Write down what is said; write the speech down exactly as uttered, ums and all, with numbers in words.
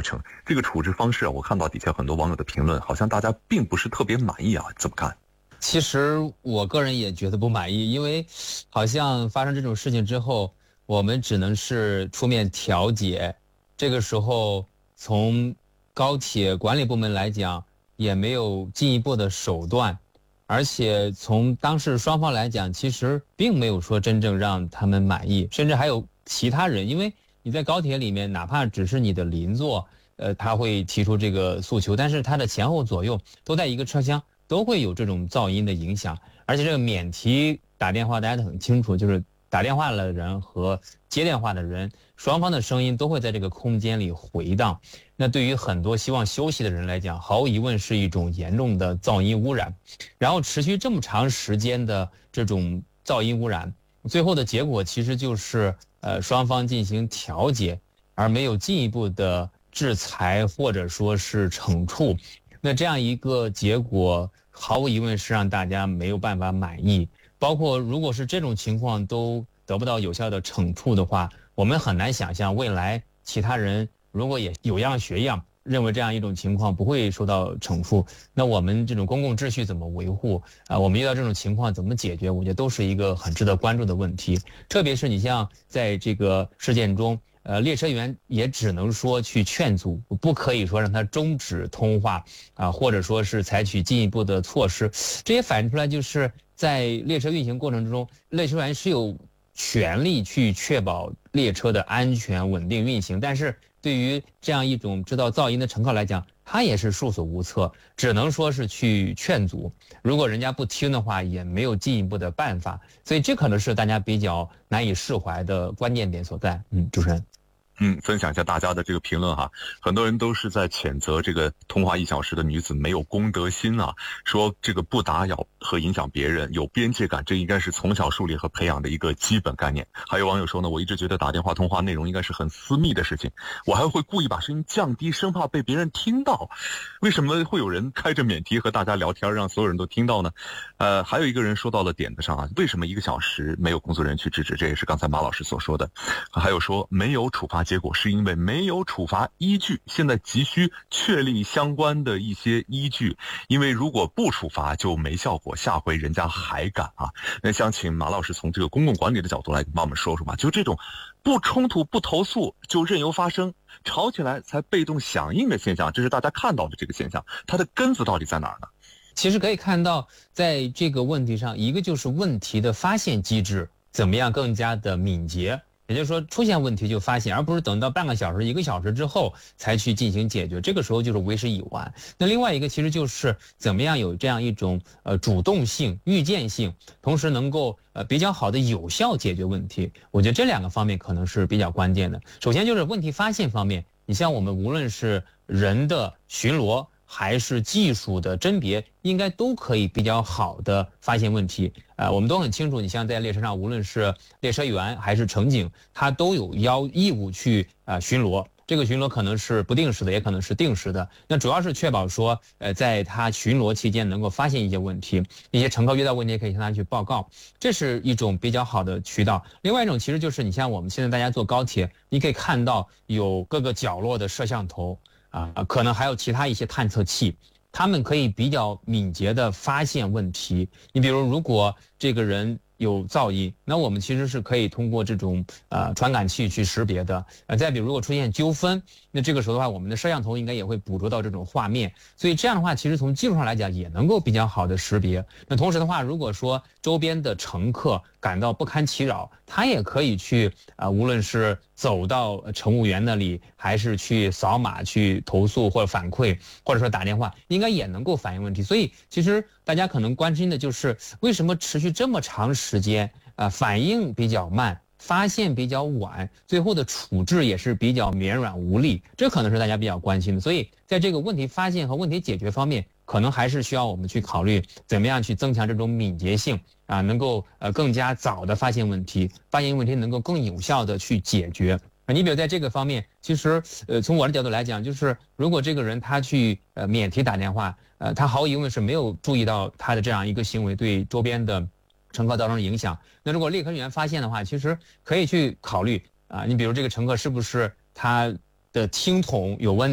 程。这个处置方式啊，我看到底下很多网友的评论，好像大家并不是特别满意啊，怎么看？ 其实我个人也觉得不满意，因为好像发生这种事情之后，我们只能是出面调解。这个时候，从高铁管理部门来讲，也没有进一步的手段，而且从当事双方来讲，其实并没有说真正让他们满意，甚至还有其他人，因为你在高铁里面，哪怕只是你的邻座，呃，他会提出这个诉求，但是他的前后左右都在一个车厢。都会有这种噪音的影响，而且这个免提打电话大家都很清楚，就是打电话的人和接电话的人双方的声音都会在这个空间里回荡，那对于很多希望休息的人来讲，毫无疑问是一种严重的噪音污染。然后持续这么长时间的这种噪音污染，最后的结果其实就是呃双方进行调解，而没有进一步的制裁或者说是惩处。那这样一个结果，毫无疑问是让大家没有办法满意。包括如果是这种情况都得不到有效的惩处的话，我们很难想象未来其他人如果也有样学样，认为这样一种情况不会受到惩处，那我们这种公共秩序怎么维护啊？我们遇到这种情况怎么解决？我觉得都是一个很值得关注的问题。特别是你像在这个事件中。呃，列车员也只能说去劝阻，不可以说让他终止通话啊，或者说是采取进一步的措施。这也反映出来，就是在列车运行过程之中，列车员是有权利去确保列车的安全稳定运行，但是对于这样一种制造噪音的乘客来讲，他也是束手无策，只能说是去劝阻。如果人家不听的话，也没有进一步的办法。所以这可能是大家比较难以释怀的关键点所在。嗯，主持人。 嗯，分享一下大家的这个评论哈，很多人都是在谴责这个通话一小时的女子没有公德心啊，说这个不打扰和影响别人，有边界感，这应该是从小树立和培养的一个基本概念。还有网友说呢，我一直觉得打电话通话内容应该是很私密的事情，我还会故意把声音降低，生怕被别人听到。为什么会有人开着免提和大家聊天，让所有人都听到呢？呃，还有一个人说到了点子上啊，为什么一个小时没有工作人员去制止？这也是刚才马老师所说的。还有说没有处罚结果是因为没有处罚依据，现在急需确立相关的一些依据，因为如果不处罚就没效果，下回人家还敢啊。那想请马老师从这个公共管理的角度来帮我们说说吧，就这种不冲突不投诉就任由发生，吵起来才被动响应的现象，这是大家看到的这个现象，它的根子到底在哪儿呢？ 其实可以看到，在这个问题上，一个就是问题的发现机制怎么样更加的敏捷，也就是说出现问题就发现，而不是等到半个小时一个小时之后才去进行解决，这个时候就是为时已晚。那另外一个其实就是怎么样有这样一种呃主动性预见性，同时能够呃比较好的有效解决问题，我觉得这两个方面可能是比较关键的。首先就是问题发现方面，你像我们无论是人的巡逻还是技术的甄别，应该都可以比较好的发现问题。呃，我们都很清楚，你像在列车上，无论是列车员还是乘警，他都有要义务去呃巡逻。这个巡逻可能是不定时的，也可能是定时的。那主要是确保说，呃，在他巡逻期间能够发现一些问题，一些乘客遇到问题可以向他去报告，这是一种比较好的渠道。另外一种其实就是你像我们现在大家坐高铁，你可以看到有各个角落的摄像头。啊，可能还有其他一些探测器，他们可以比较敏捷地发现问题。你比如，如果这个人有噪音，那我们其实是可以通过这种呃传感器去识别的。呃，再比如，如果出现纠纷，那这个时候的话，我们的摄像头应该也会捕捉到这种画面。所以这样的话，其实从技术上来讲，也能够比较好的识别。那同时的话，如果说周边的乘客感到不堪其扰，他也可以去啊、呃，无论是走到乘务员那里，还是去扫码去投诉或者反馈，或者说打电话，应该也能够反映问题。所以其实大家可能关心的就是为什么持续这么长时间啊、呃，反应比较慢，发现比较晚，最后的处置也是比较绵软无力，这可能是大家比较关心的。所以在这个问题发现和问题解决方面，可能还是需要我们去考虑怎么样去增强这种敏捷性啊，能够呃更加早的发现问题，发现问题能够更有效的去解决。啊，你比如在这个方面，其实呃从我的角度来讲，就是如果这个人他去呃免提打电话，呃他毫无疑问是没有注意到他的这样一个行为对周边的乘客造成影响。那如果列车员发现的话，其实可以去考虑啊，你比如这个乘客是不是他的听筒有问题。